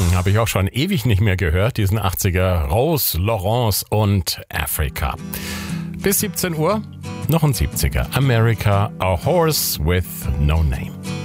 Habe ich auch schon ewig nicht mehr gehört, diesen 80er. Rose, Laurence und Africa. Bis 17 Uhr noch ein 70er. America, A Horse with No Name.